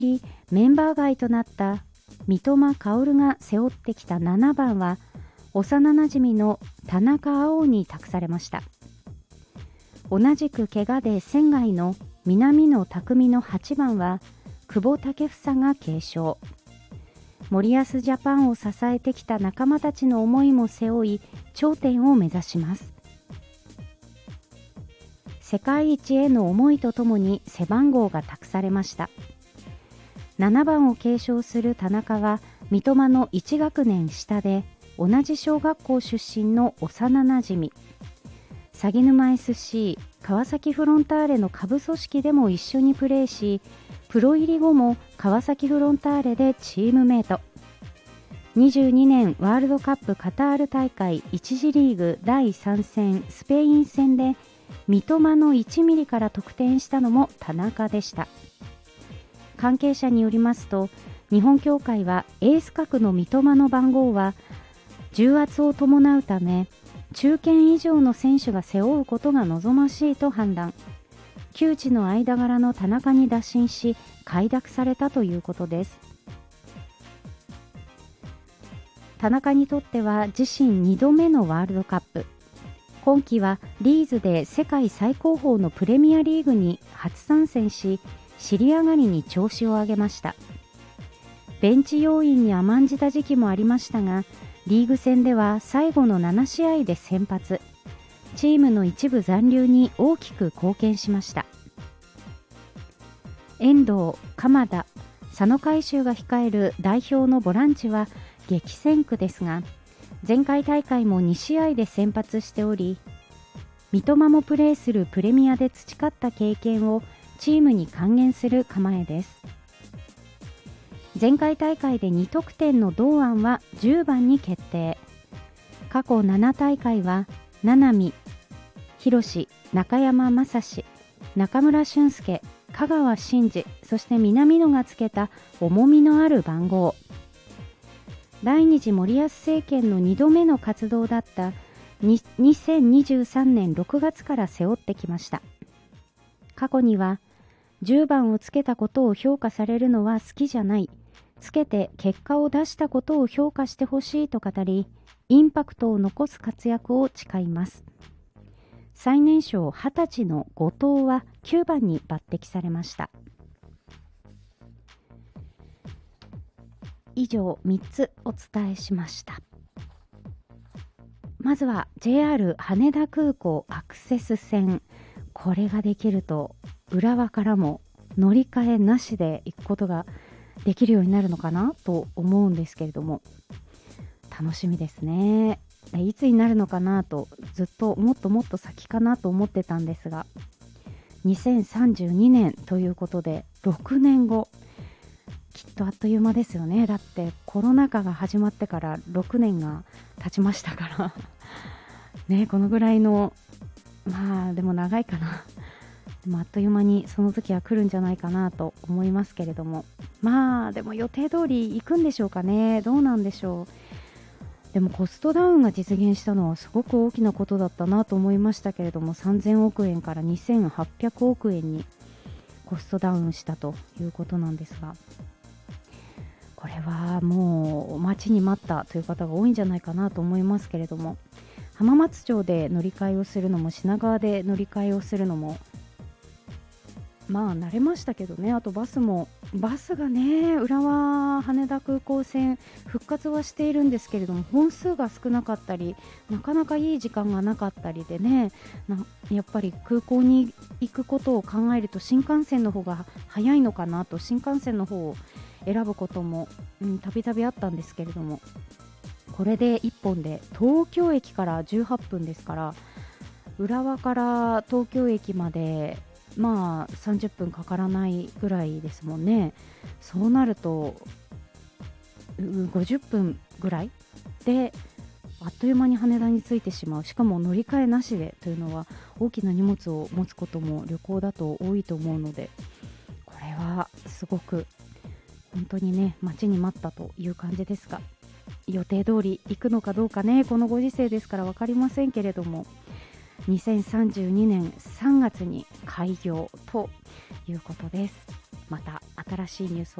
メンバー外となった三笘薫が背負ってきた7番は幼なじみの田中碧に託されました。同じく怪我で仙外の南野拓実の8番は久保建英が継承。森保ジャパンを支えてきた仲間たちの思いも背負い、頂点を目指します。世界一への思いとともに背番号が託されました。7番を継承する田中は三笘の1学年下で、同じ小学校出身の幼なじみ。鷺沼 SC 川崎フロンターレの下部組織でも一緒にプレーし、プロ入り後も川崎フロンターレでチームメイト。22年ワールドカップカタール大会1次リーグ第3戦スペイン戦で三笘の1ミリから得点したのも田中でした。関係者によりますと、日本協会はエース格の三笘の番号は重圧を伴うため中堅以上の選手が背負うことが望ましいと判断。旧知の間柄の田中に打診し快諾されたということです。田中にとっては自身2度目のワールドカップ。今季はリーズで世界最高峰のプレミアリーグに初参戦し、尻上がりに調子を上げました。ベンチ要員に甘んじた時期もありましたが、リーグ戦では最後の7試合で先発。チームの一部残留に大きく貢献しました。遠藤、鎌田、佐野海舟が控える代表のボランチは激戦区ですが、前回大会も2試合で先発しており、三笘もプレーするプレミアで培った経験をチームに還元する構えです。前回大会で2得点の堂安は10番に決定。過去7大会は名波、広志、中山雅史、中村俊輔、香川真司、そして南野がつけた重みのある番号。第二次森保政権の2度目の活動だった2023年6月から背負ってきました。過去には10番をつけたことを評価されるのは好きじゃない、つけて結果を出したことを評価してほしいと語り、インパクトを残す活躍を誓います。最年少20歳の後藤は9番に抜擢されました。以上3つお伝えしました。まずは JR 羽田空港アクセス線、これができると浦和からも乗り換えなしで行くことができるようになるのかなと思うんですけれども、楽しみですね。いつになるのかなと、ずっともっともっと先かなと思ってたんですが、2032年ということで6年後、きっとあっという間ですよね。だってコロナ禍が始まってから6年が経ちましたからね、このぐらいの、まあでも長いかなでもあっという間にその時は来るんじゃないかなと思いますけれども、まあでも予定通り行くんでしょうかね。どうなんでしょう。でもコストダウンが実現したのはすごく大きなことだったなと思いましたけれども、3000億円から2800億円にコストダウンしたということなんですが、これはもう待ちに待ったという方が多いんじゃないかなと思いますけれども、浜松町で乗り換えをするのも品川で乗り換えをするのもまあ慣れましたけどね。あとバスがね、浦和羽田空港線復活はしているんですけれども、本数が少なかったりなかなかいい時間がなかったりでね、やっぱり空港に行くことを考えると新幹線の方が早いのかなと、新幹線の方を選ぶこともたびたびあったんですけれども、これで1本で東京駅から18分ですから、浦和から東京駅までまあ30分かからないぐらいですもんね。そうなると50分ぐらいであっという間に羽田に着いてしまう。しかも乗り換えなしでというのは、大きな荷物を持つことも旅行だと多いと思うので、これはすごく本当にね、待ちに待ったという感じですが、予定通り行くのかどうかね、このご時世ですから分かりませんけれども、2032年3月に開業ということです。また新しいニュース